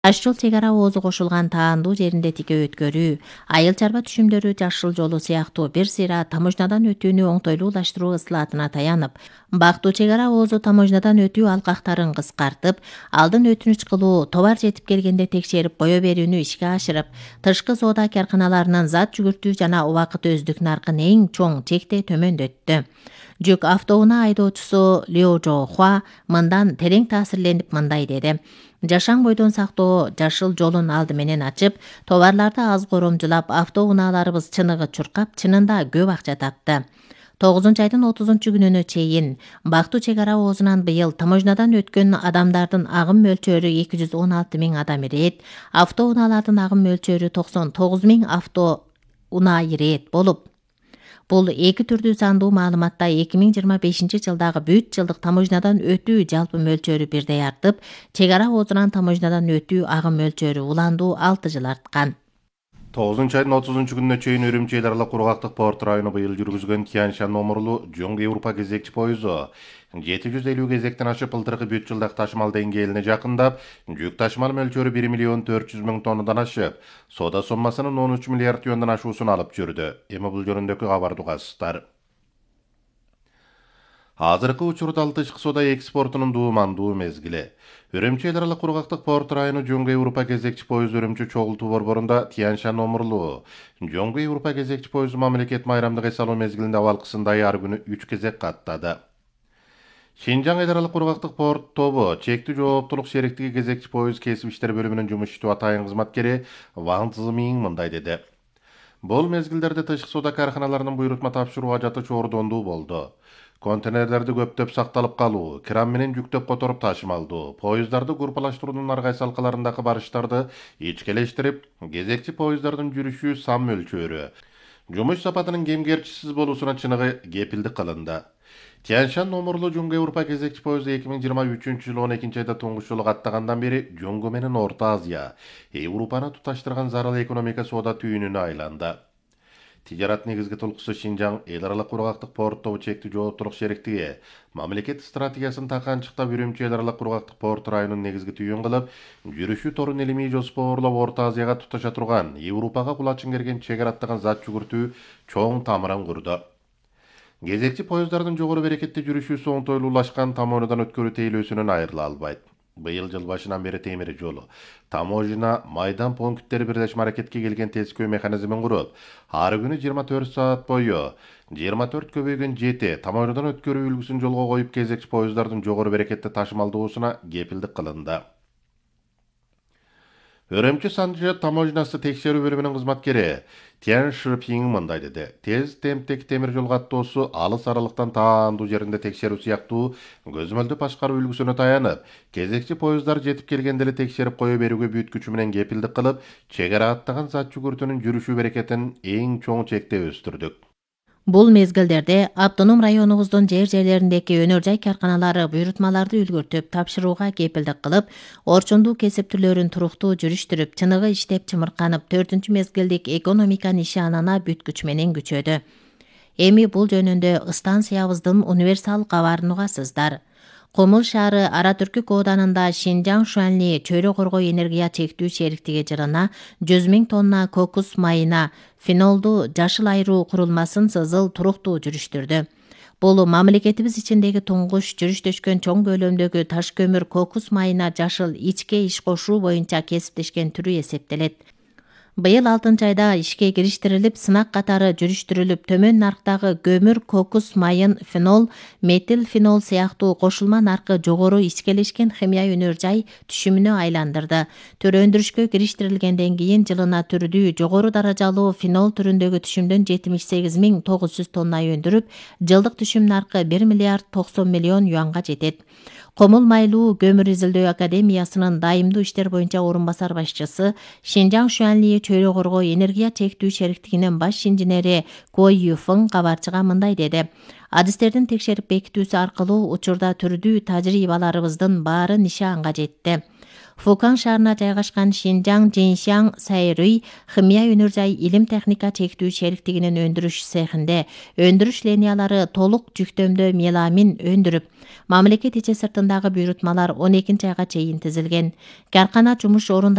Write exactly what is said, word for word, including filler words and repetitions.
Таш жол чек ара оозу кошулган таандуу жеринде тике өткөрүү, айыл чарба түшүмдөрү жашыл жолу сыяктуу бир сыйра таможнядан өтүүнү оңтойлуулаштыруу ысылатына таянып, бактуу чек ара оозу таможнядан өтүү алкактарын кыскартып, алдын өтүнүч кылуу, товар жетип келгенде текшерип кое берүүнү ишке ашырып, тышкы соода карканаларынын зат жүгүртүү жана убакыт өздүк наркын эң чоң чекте төмөндөттү. Жүк автоунаа айдоочусу Лио Жо Хуа мындан терең таасирленип мындай деди. Жашаң бойдон сактоо жашыл жолун алды менен ачып, товарларды аз коромжулап, автоунааларыбыз чыныгы чуркап, чынында көп акча тапты. тогузунчу айдын отузунчу күнүнө чейин бактуу чек ара оозунан быйыл таможнядан өткөн адамдардын агым мөлчөрү эки жүз он алты миң адам ирет, автоунаалардын агым мөлчөрү токсон тогуз миң автоунаа ирет болуп, бул эки түрдүү сандуу маалыматта эки миң жыйырма бешинчи жылдагы бүт жылдык таможнядан өтүү жалпы мөлчөрү бирдей артып, чек ара оозунан таможнядан өтүү агым мөлчөрү уландуу алты жыл арткан. тогузунчу айдын отузунчу күнүнө чейин Үрүмчү эл аралык кургактык порт району быйыл жүргүзгөн Тянь-Шань номурлуу Жоңго Европа кезекчи поезду жети жүз элүү кезектен ашып былтыркы бүт жылдык ташымал деңгээлине жакындап, жүк ташымал мөлчөрү бир миллион төрт жүз миң тоннадан ашып, соода соммасынын он үч миллиард юандан ашуусун алып жүрдү. Эми бул жөнүндөгү кабарды угасыздар. Азыркы учурда ал тышкы соода экспортунун дуумандуу мезгили. Үрүмчү эл аралык кургактык порт району Жоңго Европа кезекчи поезду Үрүмчү чогултуу борборунда Тянь-Шань номурлуу Жоңго Европа кезекчи поезду мамлекет майрамдык эс алуу мезгилинде абалкысын ар күнү үч кезек каттады. Шинжаң эл аралык кургактык порт тобу чектүү жооптулук шериктиги кезекчи поезд кесип иштер бөлүмүнүн жумушчу атайын кызматкери Ван Цзымиң мындай деди. Бул мезгилдерде тышкы соода карканаларынын буйрутма тапшыруу ажаты чордондуу болду. Контейнерлерди көптөп сакталып калуу, кран менен жүктөп которуп ташымалдуу, поездарды группалаштыруунун ар кайсы алкаларындагы барыштарды ичкелештирип, кезекчи поезддардын жүрүшү сан мөлчөрү, жумуш сапатынын кемгерчисиз болуусуна чыныгы кепилдик кылынды. Тянь-Шань номурлуу Жоңго Европа кезекчи поезду эки миң жыйырма үчүнчү жылы он экинчи айда туңгуч жолу каттагандан бери Жоңго менен Орто Азия, Европаны туташтырган зарыл экономика соода түйүнүнө айланды. Тижарат негизги толкусу Шинжаң эл аралык кургактык порт тобу чектүү жооптулук шериктиги мамлекет стратегиясын таканчыктап Үрүмчү эл аралык кургактык порт районун негизги түйүн кылып, жүрүшү торун илимий жоспоорлоп Орто Азияга туташа турган, Европага кулачын керген чек аттаган зат жүгүртүү чоң тамырын курду. Кезекчи поезддардын жогору берекетте жүрүшүүсү оңтойлуулашкан таможнядан өткөрүү тейлөөсүнөн айрыла албайт. Быйыл жыл башынан бери темир жолу, таможня, майдан пункттери бирдешме аракетке келген тескөө механизмин куруп, ар күнү жыйырма төрт саат бою жыйырма төрт көбөйгөн жети таможнядан өткөрүү үлгүсүн жолго коюп кезекчи поезддардын жогору берекетте ташымалдоосуна кепилдик кылынды. Үрүмчү Санжы таможнясы текшерүү бөлүмүнүн кызматкери Тянь Шипиң мындай деди. Тез темптеги темир жол каттоосу алыс аралыктан таандуу жеринде текшерүү сыяктуу көзмөлдү башкаруу үлгүсүнө таянып, кезекчи поезддар жетип келгенде эле текшерип кое берүүгө бүт күчү менен кепилдик кылып, чек ара аттаган зат жүгүртүүнүн жүрүшүү берекетин эң чоң чекте өстүрдүк. Бул мезгилдерде автоном районубуздун жер-жерлериндеги өнөр жай карканалары буйрутмаларды үлгүртүп, тапшырууга кепилдик кылып, орчундуу кесип түрлөрүн туруктуу жүрүштүрүп, чыныгы иштеп чымырканып, төртүнчү мезгилдик экономиканын иши анана бүт күч менен күчөдү. Эми бул жөнүндө станциябыздын универсал кабарын угасыздар. Комул шаары Ара Түркүк ооданында Шинжаң Шуанли чөйрө коргоо энергия чектүү шериктиги жылына жүз миң тонна кокус майына фенолду жашыл айруу курулмасын сызыл туруктуу жүрүштүрдү. Бул мамлекетибиз ичиндеги туңгуч жүрүштөшкөн чоң көлөмдөгү таш көмүр кокус майына жашыл ичке иш кошуу боюнча кесиптешкен түрү эсептелет. Быйыл алтынчы айда ишке кириштирилип, сынак катары жүрүштүрүлүп, төмөн нарктагы көмүр, кокус майын фенол, метил фенол сыяктуу кошулма наркы жогору ичкелешкен химия өнөр жай түшүмүнө айландырды. Түрү өндүрүшкө кириштирилгенден кийин жылына түрдүү жогору даражалуу фенол түрүндөгү түшүмдөн жетимиш сегиз миң тогуз жүз тонна өндүрүп, жылдык түшүм наркы бир миллиард токсон миллион юанга жетет. Комул майлуу көмүр изилдөө академиясынын дайымдуу иштер боюнча орун басар башчысы, Шинжаң Шуанли чөйрө коргоо энергия чектүү шериктигинин баш инженери Ко Юфың кабарчыга мындай деди. Адистердин текшерип бекитүүсү аркылуу учурда түрдүү тажрыйбаларыбыздын баарын иши анга жетти. Фукан шаарына жайгашкан Шинжаң Жиншяң Сайрый химия өнөр жай илим техника чектүү шериктигинин өндүрүш цехинде өндүрүш линиялары толук жүктөмдө меламин өндүрүп, мамлекет ичи сыртындагы буйрутмалар он экинчи айга чейин тизилген. Каркана жумуш орунда